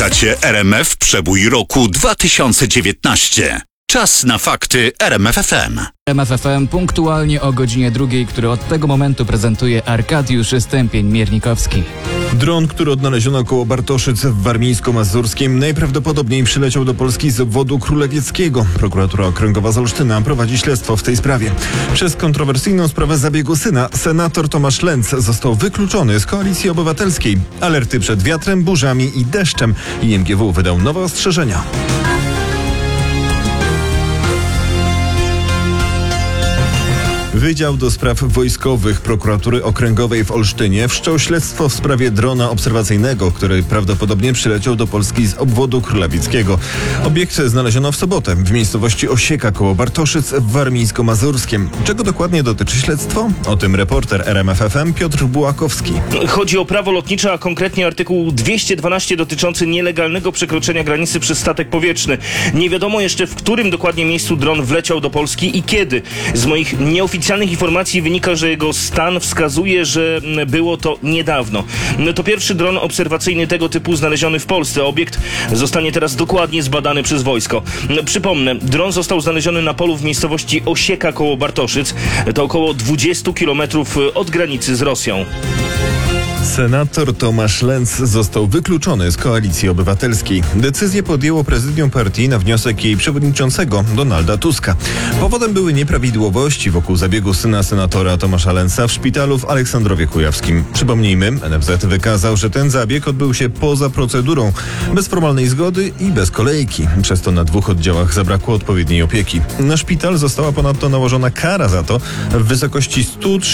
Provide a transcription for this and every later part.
Słuchacie RMF Przebój roku 2019. Czas na fakty RMF FM. RMF FM punktualnie o godzinie 2, który od tego momentu prezentuje Arkadiusz Stępień-Miernikowski. Dron, który odnaleziono koło Bartoszyc w Warmińsko-Mazurskim, najprawdopodobniej przyleciał do Polski z obwodu królewieckiego. Prokuratura Okręgowa z Olsztyna prowadzi śledztwo w tej sprawie. Przez kontrowersyjną sprawę zabiegu syna senator Tomasz Lenz został wykluczony z Koalicji Obywatelskiej. Alerty przed wiatrem, burzami i deszczem. IMGW wydał nowe ostrzeżenia. Wydział do Spraw Wojskowych Prokuratury Okręgowej w Olsztynie wszczął śledztwo w sprawie drona obserwacyjnego, który prawdopodobnie przyleciał do Polski z obwodu królewieckiego. Obiekt znaleziono w sobotę w miejscowości Osieka koło Bartoszyc w Warmińsko-Mazurskim. Czego dokładnie dotyczy śledztwo? O tym reporter RMF FM Piotr Bułakowski. Chodzi o prawo lotnicze, a konkretnie artykuł 212 dotyczący nielegalnego przekroczenia granicy przez statek powietrzny. Nie wiadomo jeszcze, w którym dokładnie miejscu dron wleciał do Polski i kiedy. Z moich nieoficjalnych informacji wynika, że jego stan wskazuje, że było to niedawno. To pierwszy dron obserwacyjny tego typu znaleziony w Polsce. Obiekt zostanie teraz dokładnie zbadany przez wojsko. Przypomnę, dron został znaleziony na polu w miejscowości Osieka koło Bartoszyc. To około 20 km od granicy z Rosją. Senator Tomasz Lenz został wykluczony z Koalicji Obywatelskiej. Decyzję podjęło prezydium partii na wniosek jej przewodniczącego Donalda Tuska. Powodem były nieprawidłowości wokół zabiegu syna senatora Tomasza Lenza w szpitalu w Aleksandrowie Kujawskim. Przypomnijmy, NFZ wykazał, że ten zabieg odbył się poza procedurą, bez formalnej zgody i bez kolejki. Przez to na 2 oddziałach zabrakło odpowiedniej opieki. Na szpital została ponadto nałożona kara za to w wysokości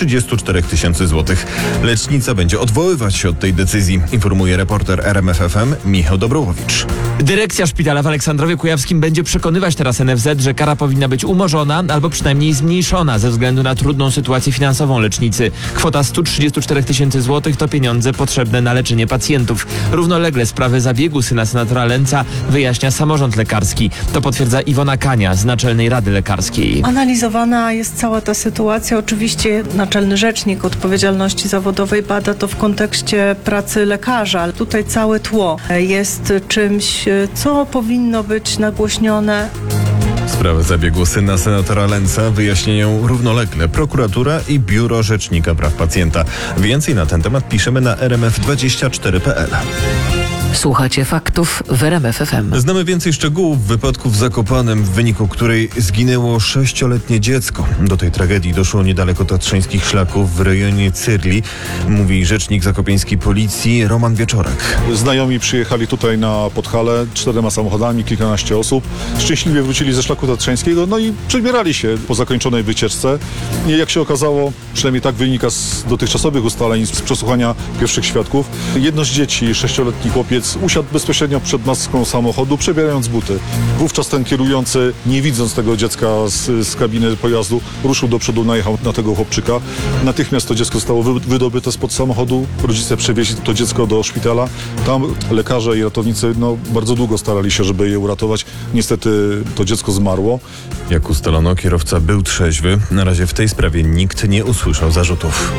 134 000 złotych. Lecznica będzie odwoływać się od tej decyzji, informuje reporter RMF FM Michał Dobrołowicz. Dyrekcja szpitala w Aleksandrowie Kujawskim będzie przekonywać teraz NFZ, że kara powinna być umorzona albo przynajmniej zmniejszona ze względu na trudną sytuację finansową lecznicy. Kwota 134 000 złotych to pieniądze potrzebne na leczenie pacjentów. Równolegle sprawę zabiegu syna senatora Lenza wyjaśnia samorząd lekarski. To potwierdza Iwona Kania z Naczelnej Rady Lekarskiej. Analizowana jest cała ta sytuacja. Oczywiście Naczelny Rzecznik Odpowiedzialności Zawodowej bada to w kontekście pracy lekarza. Tutaj całe tło jest czymś, co powinno być nagłośnione. Sprawę zabiegu syna senatora Lenza wyjaśniają równolegle prokuratura i Biuro Rzecznika Praw Pacjenta. Więcej na ten temat piszemy na rmf24.pl. Słuchacie faktów w RMF FM. Znamy więcej szczegółów wypadku w Zakopanem, w wyniku której zginęło 6-letnie dziecko. Do tej tragedii doszło niedaleko Tatrzańskich Szlaków w rejonie Cyrli, mówi rzecznik zakopiańskiej policji Roman Wieczorek. Znajomi przyjechali tutaj na Podhale 4 samochodami, kilkanaście osób. Szczęśliwie wrócili ze Szlaku Tatrzańskiego, no i przebierali się po zakończonej wycieczce. I jak się okazało, przynajmniej tak wynika z dotychczasowych ustaleń, z przesłuchania pierwszych świadków, jedno z dzieci, 6-letni chłopiec, usiadł bezpośrednio przed maską samochodu, przebierając buty. Wówczas ten kierujący, nie widząc tego dziecka z kabiny pojazdu, ruszył do przodu, najechał na tego chłopczyka. Natychmiast to dziecko zostało wydobyte spod samochodu. Rodzice przewieźli to dziecko do szpitala. Tam lekarze i ratownicy bardzo długo starali się, żeby je uratować. Niestety to dziecko zmarło. Jak ustalono, kierowca był trzeźwy. Na razie w tej sprawie nikt nie usłyszał zarzutów.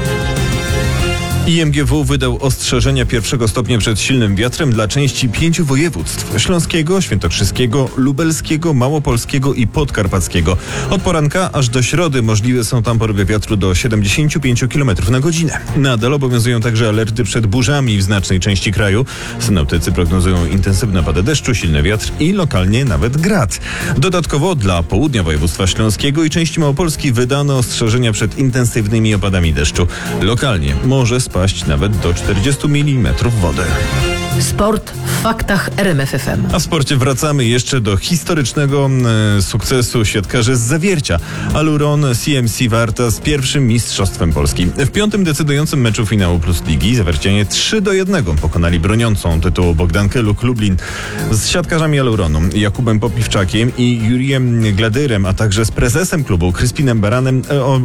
IMGW wydał ostrzeżenia 1. stopnia przed silnym wiatrem dla części 5 województw: śląskiego, świętokrzyskiego, lubelskiego, małopolskiego i podkarpackiego. Od poranka aż do środy możliwe są tam porywy wiatru do 75 km na godzinę. Nadal obowiązują także alerty przed burzami w znacznej części kraju. Synoptycy prognozują intensywne pady deszczu, silny wiatr i lokalnie nawet grad. Dodatkowo dla południa województwa śląskiego i części Małopolski wydano ostrzeżenia przed intensywnymi opadami deszczu. Lokalnie może spaść nawet do 40 mm wody. Sport w faktach RMF FM. A w sporcie wracamy jeszcze do historycznego sukcesu siatkarzy z Zawiercia. Aluron CMC Warta z pierwszym mistrzostwem Polski. W 5. decydującym meczu finału Plus Ligi zawiercianie 3-1 pokonali broniącą tytułu Bogdankę Luk Lublin. Z siatkarzami Aluronu Jakubem Popiwczakiem i Jurijem Gladyrem, a także z prezesem klubu Kryspinem Baranem